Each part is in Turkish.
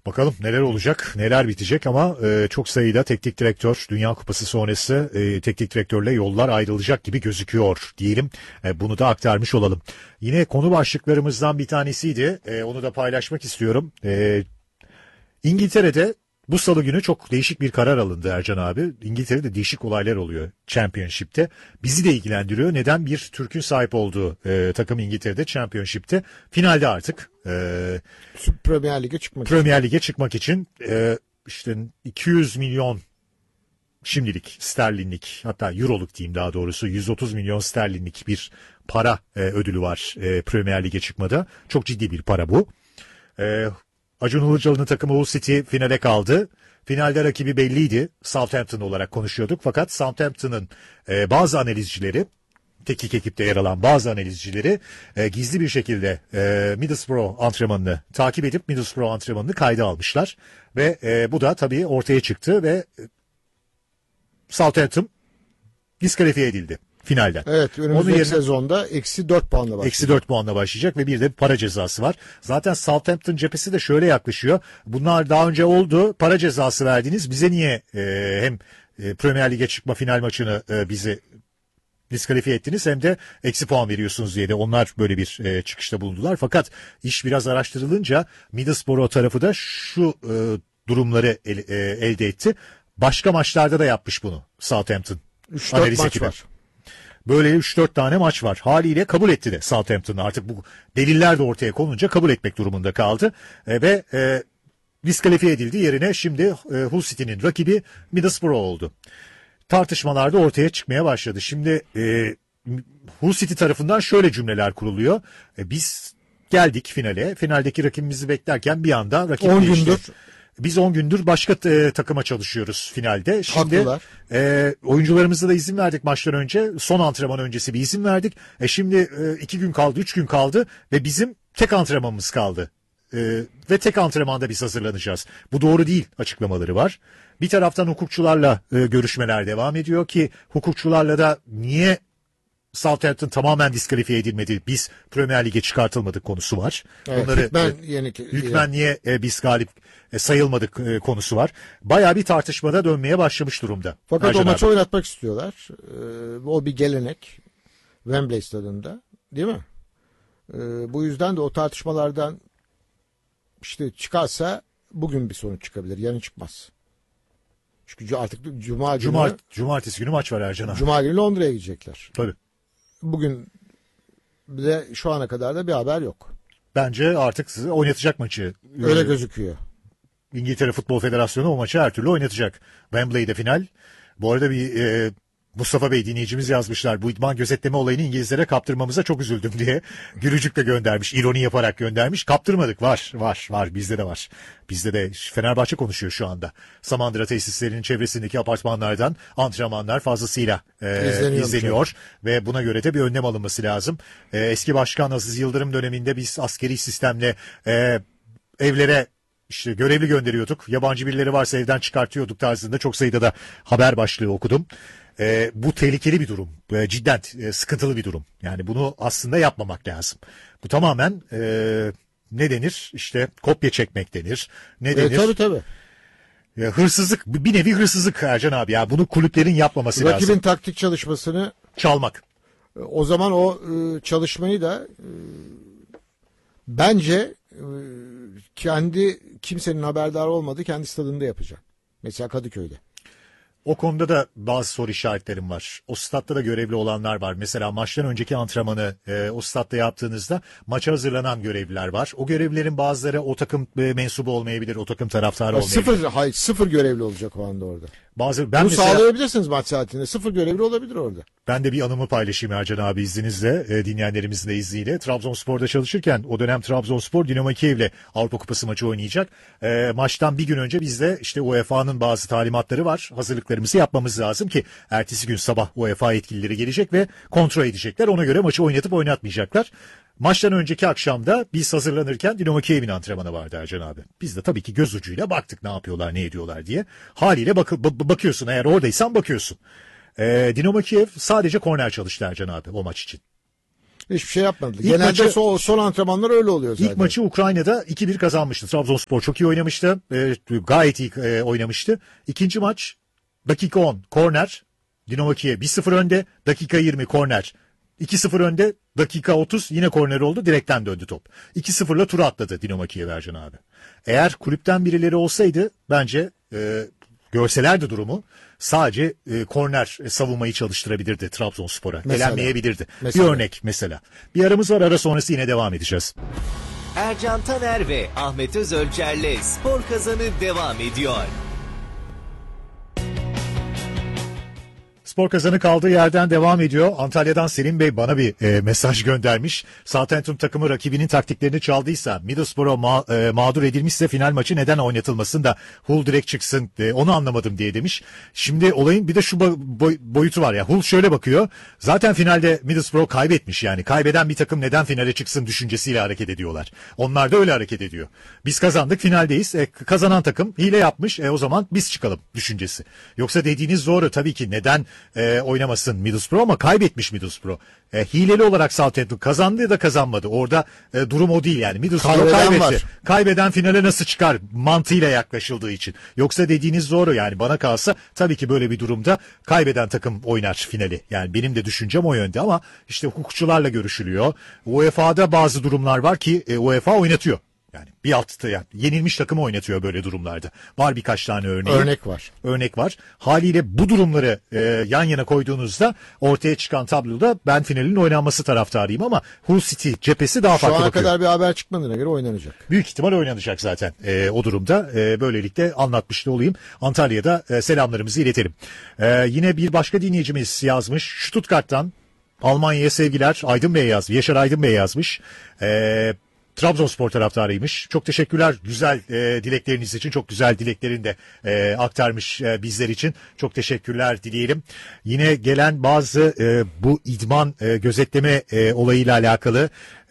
Bakalım neler olacak, neler bitecek ama çok sayıda teknik direktör, Dünya Kupası sonrası teknik direktörle yollar ayrılacak gibi gözüküyor diyelim. Bunu da aktarmış olalım. Yine konu başlıklarımızdan bir tanesiydi. Onu da paylaşmak istiyorum. İngiltere'de bu salı günü çok değişik bir karar alındı Ercan abi. İngiltere'de değişik olaylar oluyor Championship'te. Bizi de ilgilendiriyor. Neden? Bir Türk'ün sahip olduğu takım İngiltere'de Championship'te. Finalde artık. Premier Lig'e çıkmak için işte 200 milyon şimdilik sterlinlik, hatta euroluk diyeyim daha doğrusu, 130 milyon sterlinlik bir para ödülü var Premier Lig'e çıkmada. Çok ciddi bir para bu. Acun Ilıcalı'nın takımı Hull City finale kaldı. Finalde rakibi belliydi. Southampton olarak konuşuyorduk. Fakat Southampton'ın bazı analizcileri, teknik ekipte yer alan bazı analizcileri gizli bir şekilde Middlesbrough antrenmanını takip edip Middlesbrough antrenmanını kayda almışlar. Ve bu da tabii ortaya çıktı ve Southampton diskalifiye edildi finalden. Evet, önümüzdeki sezonda -4 puanla başlayacak. -4 puanla başlayacak ve bir de para cezası var. Zaten Southampton cephesi de şöyle yaklaşıyor. Bunlar daha önce oldu, para cezası verdiniz. Bize niye hem Premier Lig'e çıkma final maçını bizi diskalifiye ettiniz hem de eksi puan veriyorsunuz diye de onlar böyle bir çıkışta bulundular. Fakat iş biraz araştırılınca Middlesbrough tarafı da şu durumları elde etti. Başka maçlarda da yapmış bunu Southampton. 3-4 maç var. Böyle 3-4 tane maç var. Haliyle kabul etti de Southampton. Artık bu deliller de ortaya konunca kabul etmek durumunda kaldı. Ve diskalifiye edildi. Yerine şimdi Hull City'nin rakibi Middlesbrough oldu. Tartışmalar da ortaya çıkmaya başladı. Şimdi Hull City tarafından şöyle cümleler kuruluyor. Biz geldik finale. Finaldeki rakibimizi beklerken bir anda rakip 10 değişti. gündür. Biz 10 gündür başka takıma çalışıyoruz finalde. Şimdi oyuncularımıza da izin verdik maçtan önce. Son antrenman öncesi bir izin verdik. Şimdi 2 gün kaldı, 3 gün kaldı ve bizim tek antrenmanımız kaldı. Ve tek antrenmanda biz hazırlanacağız. Bu doğru değil açıklamaları var. Bir taraftan hukukçularla görüşmeler devam ediyor ki hukukçularla da niye Southampton tamamen diskalifiye edilmedi, biz Premier Lig'e çıkartılmadık konusu var. Evet, hükmen niye biz galip sayılmadık konusu var. Bayağı bir tartışmada dönmeye başlamış durumda. Fakat Ercan o maçı abi oynatmak istiyorlar. O bir gelenek. Wembley stadında, değil mi? Bu yüzden de o tartışmalardan işte çıkarsa bugün bir sonuç çıkabilir. Yarın çıkmaz. Çünkü artık Cumartesi günü maç var Ercan abi. Cuma günü Londra'ya gidecekler. Tabii. Bugün de şu ana kadar da bir haber yok. Bence artık oynatacak maçı. Öyle gözüküyor. İngiltere Futbol Federasyonu o maçı her türlü oynatacak. Wembley'de final. Bu arada bir Mustafa Bey dinleyicimiz yazmışlar. Bu idman gözetleme olayını İngilizlere kaptırmamıza çok üzüldüm diye. Gülücük de göndermiş. İroni yaparak göndermiş. Kaptırmadık. Var. Bizde de var. Bizde de Fenerbahçe konuşuyor şu anda. Samandıra tesislerinin çevresindeki apartmanlardan antrenmanlar fazlasıyla izleniyor. Ve buna göre de bir önlem alınması lazım. Eski Başkan Aziz Yıldırım döneminde biz askeri sistemle evlere İşte görevli gönderiyorduk. Yabancı birileri varsa evden çıkartıyorduk tarzında çok sayıda da haber başlığı okudum. Bu tehlikeli bir durum. Cidden sıkıntılı bir durum. Yani bunu aslında yapmamak lazım. Bu tamamen ne denir? İşte kopya çekmek denir. Ne denir? Tabii. Hırsızlık, bir nevi hırsızlık Ercan abi. Ya bunu kulüplerin yapmaması lazım. Rakibin taktik çalışmasını çalmak. O zaman o çalışmayı da bence kendi kimsenin haberdar olmadığı kendi stadında yapacak. Mesela Kadıköy'de. O konuda da bazı soru işaretlerim var. O statta da görevli olanlar var. Mesela maçtan önceki antrenmanı o statta yaptığınızda maça hazırlanan görevliler var. O görevlilerin bazıları o takım mensubu olmayabilir, o takım taraftarı olmayabilir. Sıfır görevli olacak o anda orada. Bunu sağlayabilirsiniz maç saatinde. Sıfır görevli olabilir orada. Ben de bir anımı paylaşayım Ercan abi izninizle, dinleyenlerimizin de izniyle. Trabzonspor'da çalışırken o dönem Trabzonspor Dinamo Kiev'le Avrupa Kupası maçı oynayacak. Maçtan bir gün önce bizde işte UEFA'nın bazı talimatları var. Hazırlıklarımızı yapmamız lazım ki ertesi gün sabah UEFA yetkilileri gelecek ve kontrol edecekler. Ona göre maçı oynatıp oynatmayacaklar. Maçtan önceki akşamda biz hazırlanırken Dinamo Kiev'in antrenmanı vardı Ercan abi. Biz de tabii ki göz ucuyla baktık ne yapıyorlar, ne ediyorlar diye. Haliyle bakıyorsun, eğer oradaysan bakıyorsun. Dinamo Kiev sadece korner çalıştı Ercan abi o maç için. Hiçbir şey yapmadı. İlk Genelde maçı- son antrenmanlar öyle oluyor zaten. İlk maçı Ukrayna'da 2-1 kazanmıştı. Trabzonspor çok iyi oynamıştı. Gayet iyi oynamıştı. İkinci maç dakika 10 korner. Dinamo Kiev 1-0 önde. Dakika 20 korner. 2-0 önde. Dakika 30 yine korner oldu. Direkten döndü top. 2-0'la tura atladı Dinamo Kiev Ercan abi. Eğer kulüpten birileri olsaydı bence görselerdi durumu sadece korner savunmayı çalıştırabilirdi Trabzonspor'a. Mesela. Elenmeyebilirdi. Mesela. Bir örnek mesela. Bir aramız var, ara sonrası yine devam edeceğiz. Ercan Taner ve Ahmet Özölçer'le Spor Kazanı devam ediyor. Spor Kazanı kaldığı yerden devam ediyor. Antalya'dan Selim Bey bana bir mesaj göndermiş. Southampton takımı rakibinin taktiklerini çaldıysa, Middlesbrough mağdur edilmişse final maçı neden oynatılmasın da Hull direkt çıksın, onu anlamadım diye demiş. Şimdi olayın bir de şu boyutu var ya. Hull şöyle bakıyor. Zaten finalde Middlesbrough kaybetmiş yani. Kaybeden bir takım neden finale çıksın düşüncesiyle hareket ediyorlar. Onlar da öyle hareket ediyor. Biz kazandık, finaldeyiz. Kazanan takım hile yapmış. O zaman biz çıkalım düşüncesi. Yoksa dediğiniz doğru tabii ki neden oynamasın Middlesbrough ama kaybetmiş Middlesbrough. Hileli olarak Southampton kazandı ya da kazanmadı. Orada durum o değil yani. Middlesbrough Kaybeden kaybetti. var. Kaybeden finale nasıl çıkar mantığıyla yaklaşıldığı için. Yoksa dediğiniz doğru yani, bana kalsa tabii ki böyle bir durumda kaybeden takım oynar finali. Yani benim de düşüncem o yönde ama işte hukukçularla görüşülüyor. UEFA'da bazı durumlar var ki UEFA oynatıyor. Yani bir altta yani yenilmiş takımı oynatıyor böyle durumlarda. Var birkaç tane örneği. Örnek var. Haliyle bu durumları yan yana koyduğunuzda ortaya çıkan tabloda ben finalin oynanması taraftarıyım ama Hull City cephesi daha Şu farklı ana bakıyor. kadar bir haber çıkmadığına göre oynanacak. Büyük ihtimal oynanacak zaten o durumda. Böylelikle anlatmış da olayım. Antalya'da selamlarımızı iletelim. Yine bir başka dinleyicimiz yazmış. Stuttgart'tan Almanya'ya sevgiler. Aydın Bey yazmış. Yaşar Aydın Bey yazmış. Trabzonspor taraftarıymış. Çok teşekkürler güzel dilekleriniz için. Çok güzel dileklerini de aktarmış bizler için. Çok teşekkürler dileyelim. Yine gelen bazı bu idman gözetleme olayıyla alakalı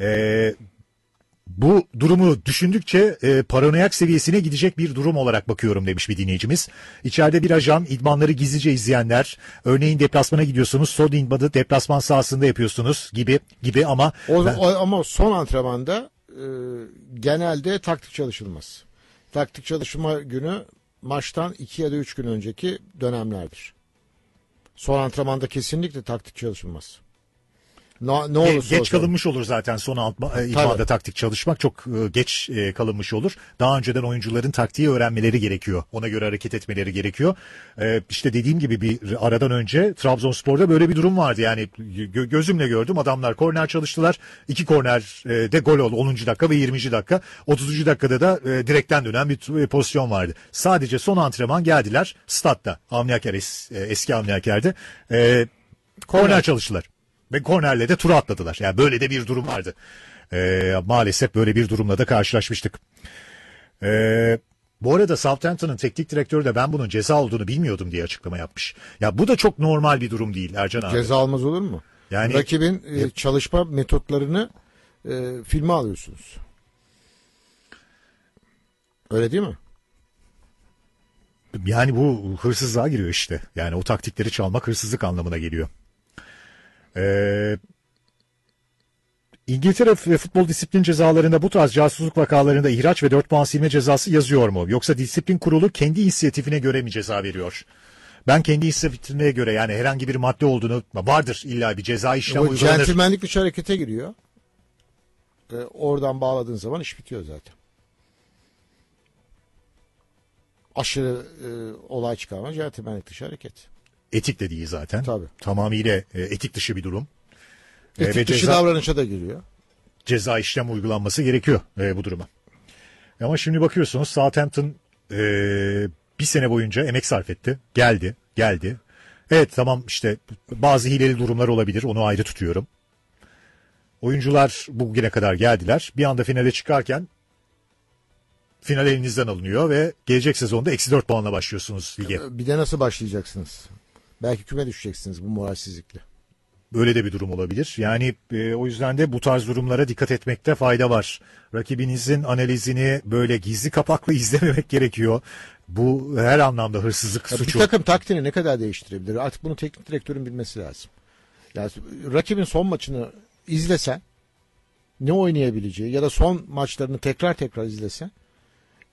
bu durumu düşündükçe paranoyak seviyesine gidecek bir durum olarak bakıyorum demiş bir dinleyicimiz. İçeride bir ajan, idmanları gizlice izleyenler, örneğin deplasmana gidiyorsunuz, son idmanı deplasman sahasında yapıyorsunuz gibi ama Ama son antrenmanda genelde taktik çalışılmaz. Taktik çalışma günü maçtan 2 ya da 3 gün önceki dönemlerdir. Son antrenmanda kesinlikle taktik çalışılmaz. Ne olursa geç olsun. kalınmış olur zaten son idmanda taktik çalışmak çok geç kalınmış olur. Daha önceden oyuncuların taktiği öğrenmeleri gerekiyor. Ona göre hareket etmeleri gerekiyor. İşte dediğim gibi bir aradan önce Trabzonspor'da böyle bir durum vardı. Yani gözümle gördüm, adamlar korner çalıştılar. 2 korner de gol oldu 10. dakika ve 20. dakika. 30. dakikada da direkten dönen bir pozisyon vardı. Sadece son antrenman geldiler statta. Eski Avni Aker'de korner çalıştılar. Ve kornerle de tura atladılar. Yani böyle de bir durum vardı. Maalesef böyle bir durumla da karşılaşmıştık. Bu arada Southampton'ın teknik direktörü de ben bunun ceza olduğunu bilmiyordum diye açıklama yapmış. Ya bu da çok normal bir durum değil Ercan abi. Ceza almaz olur mu? Yani rakibin çalışma metotlarını filme alıyorsunuz. Öyle değil mi? Yani bu hırsızlığa giriyor işte. Yani o taktikleri çalmak hırsızlık anlamına geliyor. İngiltere futbol disiplin cezalarında bu tarz casusluk vakalarında ihraç ve 4 puan silme cezası yazıyor mu? Yoksa disiplin kurulu kendi inisiyatifine göre mi ceza veriyor? Ben kendi inisiyatifine göre, yani herhangi bir madde olduğunu, vardır illa bir ceza işlem Bu uygulanır. centilmenlik dışı harekete giriyor. Oradan bağladığın zaman iş bitiyor zaten. Aşırı olay çıkarma centilmenlik dışı hareket. Etik de değil zaten. Tabii. Tamamıyla etik dışı bir durum. Etik dışı davranışa da giriyor. Ceza işlem uygulanması gerekiyor bu duruma. Ama şimdi bakıyorsunuz Southampton bir sene boyunca emek sarf etti. Geldi. Evet tamam, işte bazı hileli durumlar olabilir, onu ayrı tutuyorum. Oyuncular bugüne kadar geldiler. Bir anda finale çıkarken final elinizden alınıyor ve gelecek sezonda -4 puanla başlıyorsunuz lige. Bir de nasıl başlayacaksınız? Belki küme düşeceksiniz bu moralsizlikle. Böyle de bir durum olabilir. Yani o yüzden de bu tarz durumlara dikkat etmekte fayda var. Rakibinizin analizini böyle gizli kapaklı izlememek gerekiyor. Bu her anlamda hırsızlık suçu. Bir takım taktiğini ne kadar değiştirebilir? Artık bunu teknik direktörün bilmesi lazım. Yani rakibin son maçını izlesen, ne oynayabileceği ya da son maçlarını tekrar izlesen